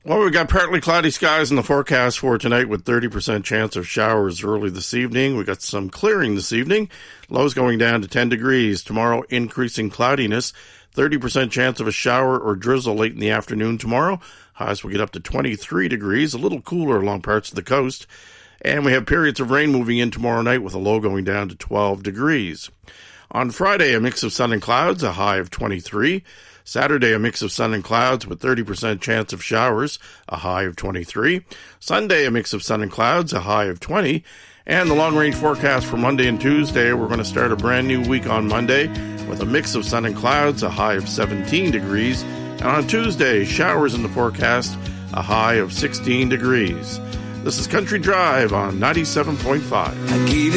Well, we've got partly cloudy skies in the forecast for tonight with 30% chance of showers early this evening. We got some clearing this evening. Lows going down to 10 degrees. Tomorrow, increasing cloudiness. 30% chance of a shower or drizzle late in the afternoon tomorrow. Highs will get up to 23 degrees, a little cooler along parts of the coast. And we have periods of rain moving in tomorrow night with a low going down to 12 degrees. On Friday, a mix of sun and clouds, a high of 23. Saturday, a mix of sun and clouds with 30% chance of showers, a high of 23. Sunday, a mix of sun and clouds, a high of 20. And the long-range forecast for Monday and Tuesday, we're going to start a brand new week on Monday with a mix of sun and clouds, a high of 17 degrees. And on Tuesday, showers in the forecast, a high of 16 degrees. This is Country Drive on 97.5.